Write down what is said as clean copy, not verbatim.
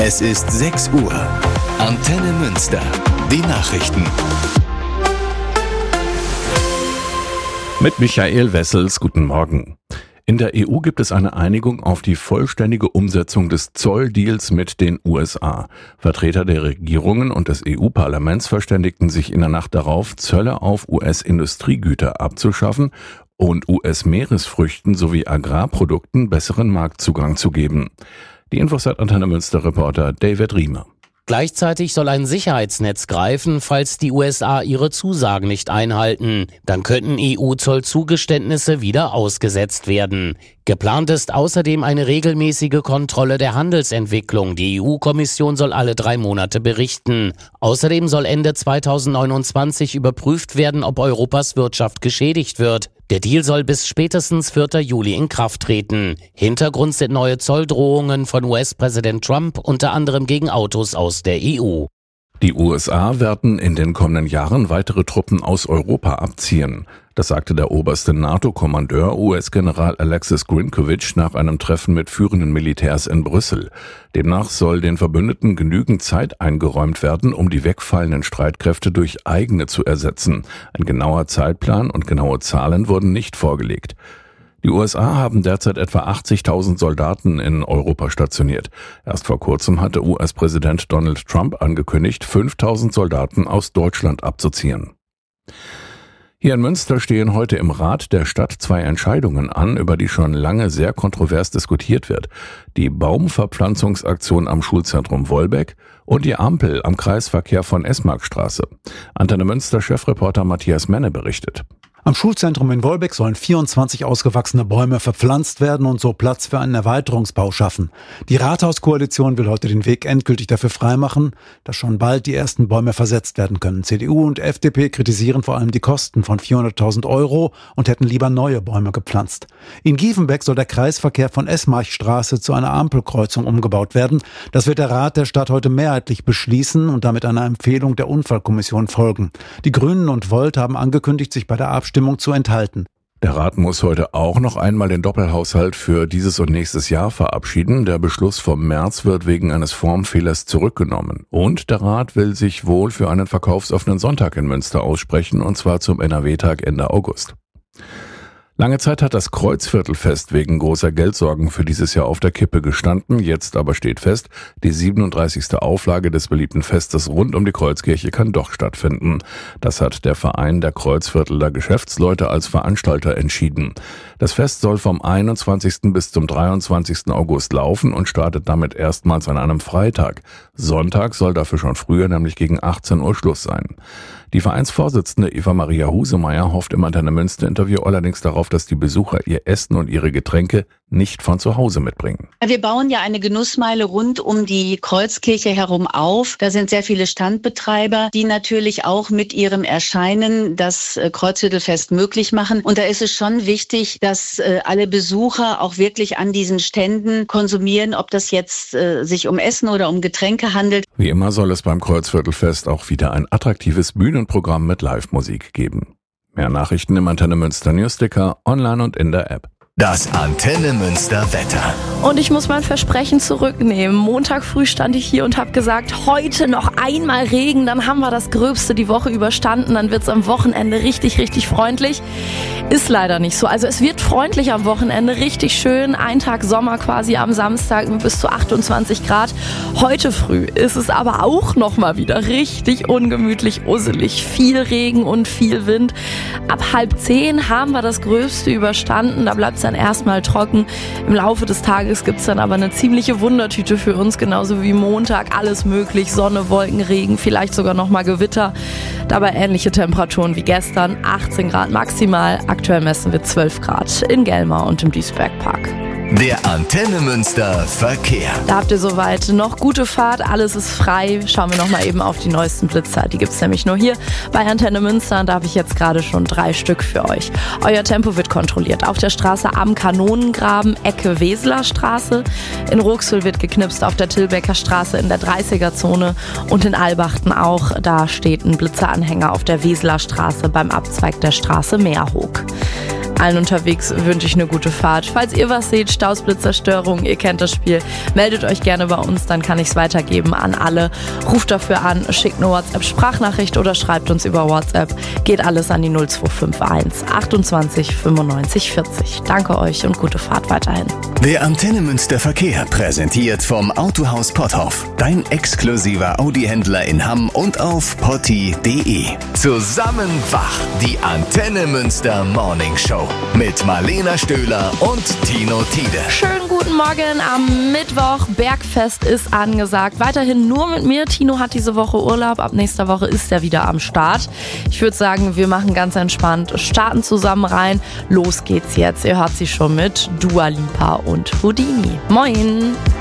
Es ist 6 Uhr. Antenne Münster. Die Nachrichten. Mit Michael Wessels, guten Morgen. In der EU gibt es eine Einigung auf die vollständige Umsetzung des Zolldeals mit den USA. Vertreter der Regierungen und des EU-Parlaments verständigten sich in der Nacht darauf, Zölle auf US-Industriegüter abzuschaffen und US-Meeresfrüchten sowie Agrarprodukten besseren Marktzugang zu geben. Die Infos hat Antenne Münster-Reporter David Riemer. Gleichzeitig soll ein Sicherheitsnetz greifen, falls die USA ihre Zusagen nicht einhalten. Dann könnten EU-Zollzugeständnisse wieder ausgesetzt werden. Geplant ist außerdem eine regelmäßige Kontrolle der Handelsentwicklung. Die EU-Kommission soll alle 3 Monate berichten. Außerdem soll Ende 2029 überprüft werden, ob Europas Wirtschaft geschädigt wird. Der Deal soll bis spätestens 4. Juli in Kraft treten. Hintergrund sind neue Zolldrohungen von US-Präsident Trump, unter anderem gegen Autos aus der EU. Die USA werden in den kommenden Jahren weitere Truppen aus Europa abziehen. Das sagte der oberste NATO-Kommandeur, US-General Alexis Grynkowicz, nach einem Treffen mit führenden Militärs in Brüssel. Demnach soll den Verbündeten genügend Zeit eingeräumt werden, um die wegfallenden Streitkräfte durch eigene zu ersetzen. Ein genauer Zeitplan und genaue Zahlen wurden nicht vorgelegt. Die USA haben derzeit etwa 80.000 Soldaten in Europa stationiert. Erst vor kurzem hatte US-Präsident Donald Trump angekündigt, 5.000 Soldaten aus Deutschland abzuziehen. Hier in Münster stehen heute im Rat der Stadt 2 Entscheidungen an, über die schon lange sehr kontrovers diskutiert wird. Die Baumverpflanzungsaktion am Schulzentrum Wolbeck und die Ampel am Kreisverkehr von Esmarkstraße. Antenne Münster Chefreporter Matthias Menne berichtet. Am Schulzentrum in Wolbeck sollen 24 ausgewachsene Bäume verpflanzt werden und so Platz für einen Erweiterungsbau schaffen. Die Rathauskoalition will heute den Weg endgültig dafür freimachen, dass schon bald die ersten Bäume versetzt werden können. CDU und FDP kritisieren vor allem die Kosten von 400.000 € und hätten lieber neue Bäume gepflanzt. In Giefenbeck soll der Kreisverkehr von Esmarkstraße zu einer Ampelkreuzung umgebaut werden. Das wird der Rat der Stadt heute mehrheitlich beschließen und damit einer Empfehlung der Unfallkommission folgen. Die Grünen und Volt haben angekündigt, sich bei der Abstimmung zu enthalten. Der Rat muss heute auch noch einmal den Doppelhaushalt für dieses und nächstes Jahr verabschieden. Der Beschluss vom März wird wegen eines Formfehlers zurückgenommen. Und der Rat will sich wohl für einen verkaufsoffenen Sonntag in Münster aussprechen, und zwar zum NRW-Tag Ende August. Lange Zeit hat das Kreuzviertelfest wegen großer Geldsorgen für dieses Jahr auf der Kippe gestanden. Jetzt aber steht fest, die 37. Auflage des beliebten Festes rund um die Kreuzkirche kann doch stattfinden. Das hat der Verein der Kreuzvierteler Geschäftsleute als Veranstalter entschieden. Das Fest soll vom 21. bis zum 23. August laufen und startet damit erstmals an einem Freitag. Sonntag soll dafür schon früher, nämlich gegen 18 Uhr Schluss sein. Die Vereinsvorsitzende Eva-Maria Husemeyer hofft im Antenne Münster Interview allerdings darauf, dass die Besucher ihr Essen und ihre Getränke nicht von zu Hause mitbringen. Wir bauen ja eine Genussmeile rund um die Kreuzkirche herum auf. Da sind sehr viele Standbetreiber, die natürlich auch mit ihrem Erscheinen das Kreuzviertelfest möglich machen. Und da ist es schon wichtig, dass alle Besucher auch wirklich an diesen Ständen konsumieren, ob das jetzt sich um Essen oder um Getränke handelt. Wie immer soll es beim Kreuzviertelfest auch wieder ein attraktives Bühnenprogramm mit Live-Musik geben. Mehr Nachrichten im Antenne Münster Newsticker, online und in der App. Das Antenne Münster Wetter. Und ich muss mein Versprechen zurücknehmen. Montag früh stand ich hier und habe gesagt, heute noch einmal Regen, dann haben wir das Gröbste die Woche überstanden, dann wird's am Wochenende richtig, richtig freundlich. Ist leider nicht so. Also es wird freundlich am Wochenende, richtig schön. Ein Tag Sommer quasi am Samstag mit bis zu 28 Grad. Heute früh ist es aber auch nochmal wieder richtig ungemütlich, usselig. Viel Regen und viel Wind. Ab 9:30 haben wir das Gröbste überstanden. Da bleibt es dann erstmal trocken. Im Laufe des Tages gibt es dann aber eine ziemliche Wundertüte für uns, genauso wie Montag. Alles möglich, Sonne, Wolken, Regen, vielleicht sogar nochmal Gewitter. Dabei ähnliche Temperaturen wie gestern, 18 Grad maximal. Aktuell messen wir 12 Grad in Gelmar und im Duisbergpark. Der Antenne Münster Verkehr. Da habt ihr soweit noch gute Fahrt, alles ist frei. Schauen wir nochmal eben auf die neuesten Blitzer. Die gibt's nämlich nur hier bei Antenne Münster. Da habe ich jetzt gerade schon 3 Stück für euch. Euer Tempo wird kontrolliert. Auf der Straße am Kanonengraben, Ecke Weseler Straße. In Ruxel wird geknipst auf der Tilbecker Straße in der 30er-Zone. Und in Albachten auch. Da steht ein Blitzeranhänger auf der Weseler Straße beim Abzweig der Straße Meerhoek. Allen unterwegs wünsche ich eine gute Fahrt. Falls ihr was seht, Staus, Blitzerzerstörung, ihr kennt das Spiel, meldet euch gerne bei uns, dann kann ich es weitergeben an alle. Ruft dafür an, schickt eine WhatsApp-Sprachnachricht oder schreibt uns über WhatsApp. Geht alles an die 0251 28 95 40. Danke euch und gute Fahrt weiterhin. Der Antenne Münster Verkehr präsentiert vom Autohaus Potthoff. Dein exklusiver Audi-Händler in Hamm und auf potti.de. Zusammen wach, die Antenne Münster Morning Show mit Marlena Stöhler und Tino Tiede. Schönen guten Morgen am Mittwoch. Bergfest ist angesagt. Weiterhin nur mit mir. Tino hat diese Woche Urlaub. Ab nächster Woche ist er wieder am Start. Ich würde sagen, wir machen ganz entspannt, starten zusammen rein. Los geht's jetzt. Ihr hört sie schon mit Dua Lipa und Houdini. Moin!